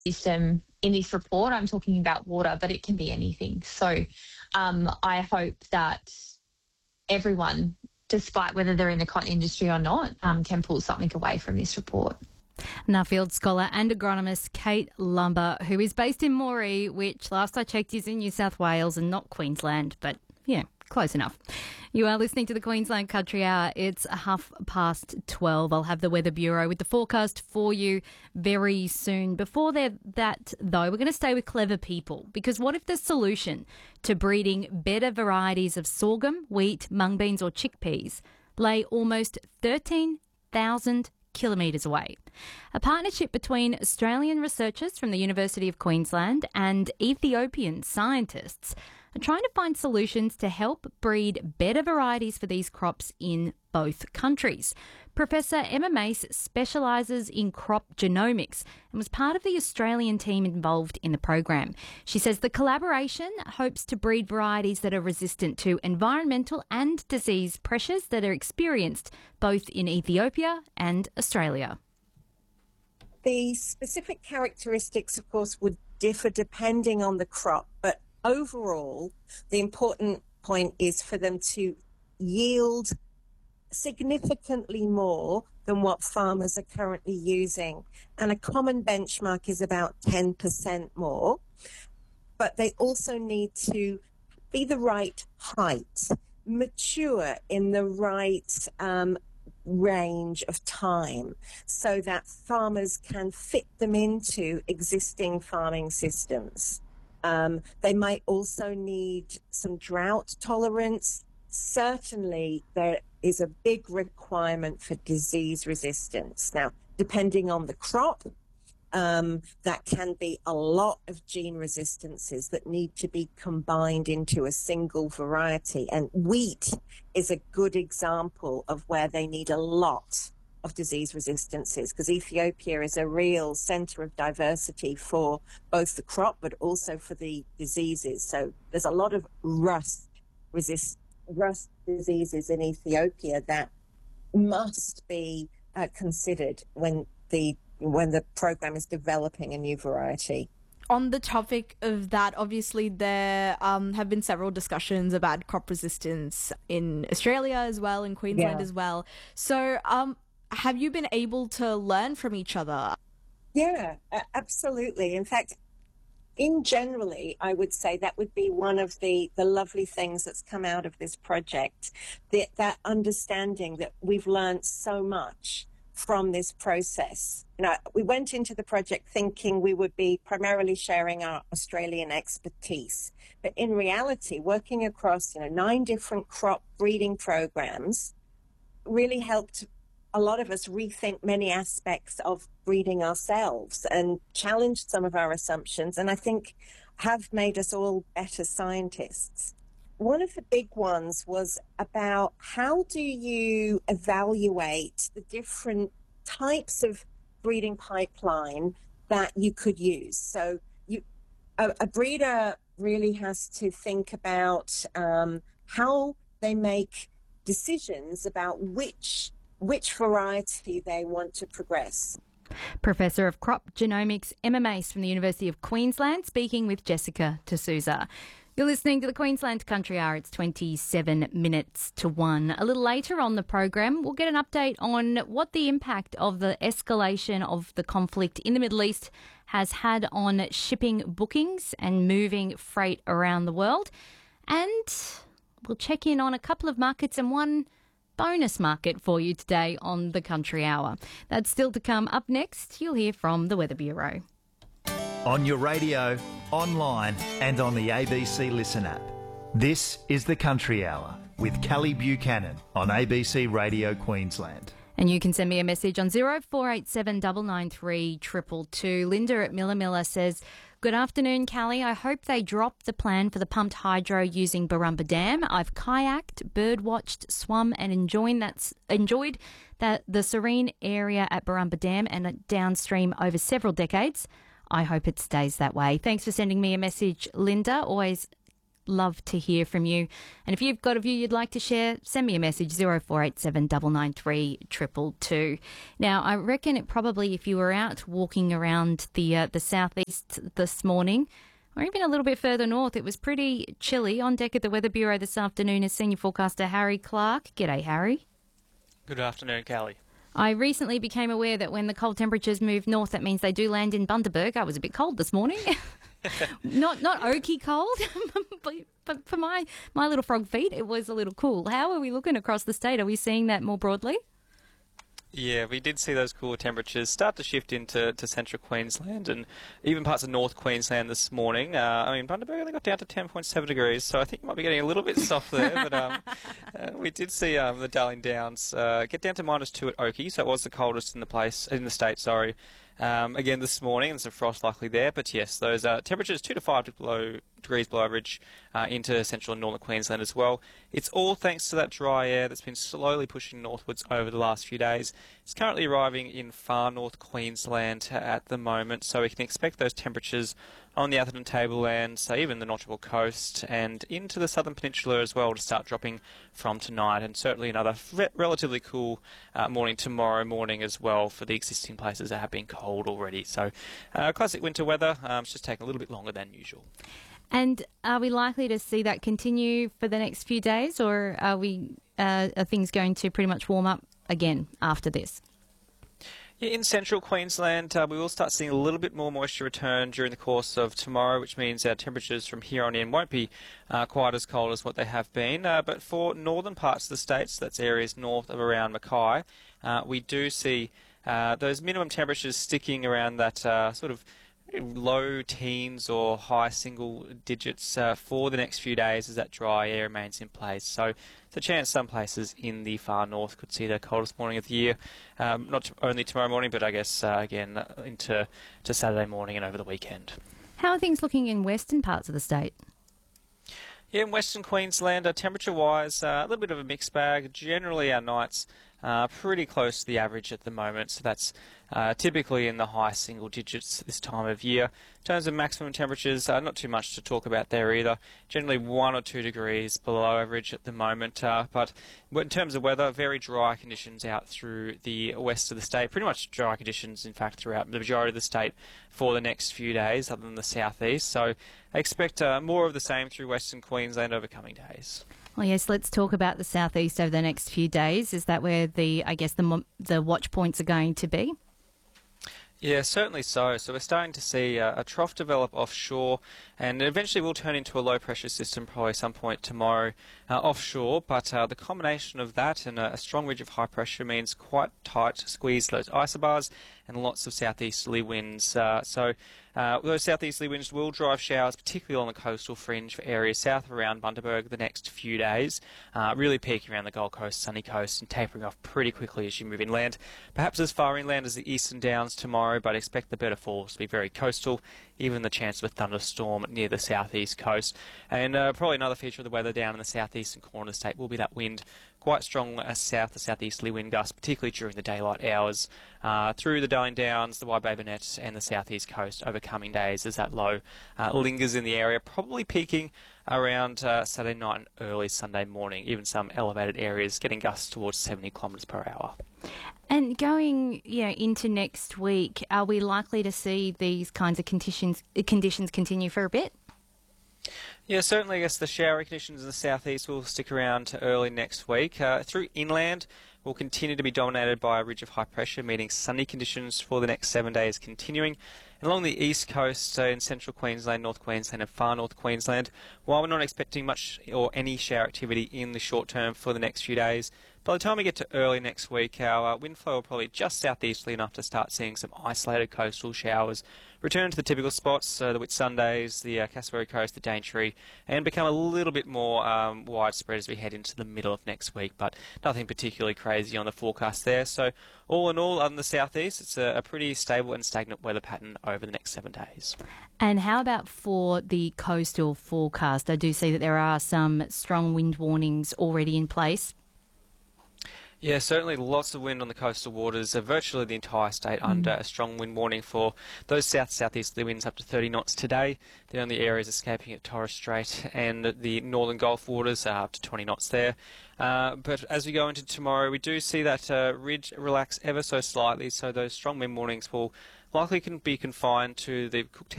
system in this report, I'm talking about water, but it can be anything. So I hope that everyone, despite whether they're in the cotton industry or not, can pull something away from this report. Nuffield scholar and agronomist Kate Lumber, who is based in Moree, which last I checked is in New South Wales and not Queensland, but yeah, close enough. You are listening to the Queensland Country Hour. It's 12:30. I'll have the Weather Bureau with the forecast for you very soon. Before that, though, we're going to stay with clever people, because what if the solution to breeding better varieties of sorghum, wheat, mung beans or chickpeas lay almost 13,000 kilometres away? A partnership between Australian researchers from the University of Queensland and Ethiopian scientists are trying to find solutions to help breed better varieties for these crops in both countries. Professor Emma Mace specialises in crop genomics and was part of the Australian team involved in the program. She says the collaboration hopes to breed varieties that are resistant to environmental and disease pressures that are experienced both in Ethiopia and Australia. The specific characteristics, of course, would differ depending on the crop, but overall, the important point is for them to yield significantly more than what farmers are currently using. And a common benchmark is about 10% more. But they also need to be the right height, mature in the right range of time, so that farmers can fit them into existing farming systems. They might also need some drought tolerance. Certainly, there is a big requirement for disease resistance. Now, depending on the crop, that can be a lot of gene resistances that need to be combined into a single variety. And wheat is a good example of where they need a lot of disease resistances, because Ethiopia is a real center of diversity for both the crop but also for the diseases. So there's a lot of rust diseases in Ethiopia that must be considered when the program is developing a new variety. On the topic of that, obviously there have been several discussions about crop resistance in Australia as well, in Queensland as well. So have you been able to learn from each other? Yeah, absolutely. In fact, generally, I would say that would be one of the lovely things that's come out of this project, that understanding that we've learned so much from this process. You know, we went into the project thinking we would be primarily sharing our Australian expertise, but in reality, working across 9 different crop breeding programs really helped a lot of us rethink many aspects of breeding ourselves and challenged some of our assumptions, and I think have made us all better scientists. One of the big ones was about how do you evaluate the different types of breeding pipeline that you could use. So a breeder really has to think about how they make decisions about which variety they want to progress. Professor of Crop Genomics Emma Mace from the University of Queensland speaking with Jessica D'Souza. You're listening to the Queensland Country Hour. It's 27 minutes to 1. A little later on the program, we'll get an update on what the impact of the escalation of the conflict in the Middle East has had on shipping bookings and moving freight around the world. And we'll check in on a couple of markets and one bonus market for you today on the Country Hour. That's still to come. Up next, you'll hear from the Weather Bureau. On your radio, online and on the ABC Listen app. This is the Country Hour with Kelly Buchanan on ABC Radio Queensland. And you can send me a message on 0487 993 222. Linda at Miller says, good afternoon, Callie. I hope they drop the plan for the pumped hydro using Barumba Dam. I've kayaked, bird-watched, swum and enjoyed the serene area at Barumba Dam and downstream over several decades. I hope it stays that way. Thanks for sending me a message, Linda. Always love to hear from you. And if you've got a view you'd like to share, send me a message, 0487 993 222. Now, I reckon it probably, if you were out walking around the southeast this morning, or even a little bit further north, it was pretty chilly. On deck at the Weather Bureau this afternoon is senior forecaster Harry Clark. G'day, Harry. Good afternoon, Callie. I recently became aware that when the cold temperatures move north, that means they do land in Bundaberg. I was a bit cold this morning. not oaky cold, but for my little frog feet, it was a little cool. How are we looking across the state? Are we seeing that more broadly? Yeah, we did see those cooler temperatures start to shift into central Queensland and even parts of North Queensland this morning. Bundaberg only got down to 10.7 degrees, so I think it might be getting a little bit soft there. But we did see the Darling Downs get down to -2 at Oakey, so it was the coldest in the state. Again this morning, and some frost likely there. But yes, those temperatures 2 to 5 degrees below average into central and northern Queensland as well. It's all thanks to that dry air that's been slowly pushing northwards over the last few days. It's currently arriving in far north Queensland at the moment, so we can expect those temperatures on the Atherton Tablelands, even the Notchable Coast, and into the Southern Peninsula as well to start dropping from tonight, and certainly another relatively cool morning tomorrow morning as well for the existing places that have been cold already. So classic winter weather, it's just taking a little bit longer than usual. And are we likely to see that continue for the next few days, or are things going to pretty much warm up again after this? Yeah, in central Queensland, we will start seeing a little bit more moisture return during the course of tomorrow, which means our temperatures from here on in won't be quite as cold as what they have been. But for northern parts of the state, so that's areas north of around Mackay, we do see those minimum temperatures sticking around that sort of low teens or high single digits for the next few days as that dry air remains in place. So there's a chance some places in the far north could see the coldest morning of the year, not only tomorrow morning, but I guess again into Saturday morning and over the weekend. How are things looking in western parts of the state? Yeah, in Western Queensland, temperature-wise, a little bit of a mixed bag. Generally, our nights are pretty close to the average at the moment, so that's typically in the high single digits this time of year. In terms of maximum temperatures, not too much to talk about there either. Generally 1 or 2 degrees below average at the moment, but in terms of weather, very dry conditions out through the west of the state. Pretty much dry conditions, in fact, throughout the majority of the state for the next few days, other than the southeast. So I expect more of the same through Western Queensland over coming days. Well, yes, let's talk about the southeast over the next few days. Is that where the watch points are going to be? Yeah, certainly so. So we're starting to see a trough develop offshore, and eventually will turn into a low-pressure system probably some point tomorrow offshore. But the combination of that and a strong ridge of high pressure means quite tight squeeze those isobars and lots of southeasterly winds. So those southeasterly winds will drive showers, particularly on the coastal fringe for areas south of around Bundaberg the next few days, really peaking around the Gold Coast, Sunny Coast, and tapering off pretty quickly as you move inland. Perhaps as far inland as the Eastern Downs tomorrow, but expect the better falls to be very coastal, even the chance of a thunderstorm near the southeast coast. And probably another feature of the weather down in the southeastern corner of the state will be that wind. Quite strong south to southeasterly wind gusts, particularly during the daylight hours, through the Darling Downs, the Wide Bay Burnett, and the southeast coast over coming days as that low lingers in the area, probably peaking around Saturday night and early Sunday morning, even some elevated areas getting gusts towards 70 kilometres per hour. And going into next week, are we likely to see these kinds of conditions continue for a bit? Yeah, certainly. I guess the showery conditions in the southeast will stick around to early next week. Through inland, will continue to be dominated by a ridge of high pressure, meaning sunny conditions for the next 7 days continuing. And along the east coast, in central Queensland, North Queensland and far north Queensland, while we're not expecting much or any shower activity in the short term for the next few days, by the time we get to early next week, our wind flow will probably just southeasterly enough to start seeing some isolated coastal showers return to the typical spots, the Whitsundays, the Cassowary Coast, the Daintree, and become a little bit more widespread as we head into the middle of next week, but nothing particularly crazy on the forecast there. So all in all, other than the southeast, it's a pretty stable and stagnant weather pattern over the next 7 days. And how about for the coastal forecast? I do see that there are some strong wind warnings already in place. Yeah, certainly lots of wind on the coastal waters, virtually the entire state under a strong wind warning for those south-southeasterly winds up to 30 knots today. The only areas escaping at Torres Strait and the northern Gulf waters are up to 20 knots there. But as we go into tomorrow, we do see that ridge relax ever so slightly, so those strong wind warnings will likely be confined to the Cooktown